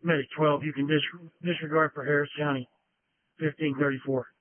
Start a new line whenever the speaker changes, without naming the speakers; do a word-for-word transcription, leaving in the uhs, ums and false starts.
Medic twelve, you can dis- disregard for Harris County, fifteen thirty-four.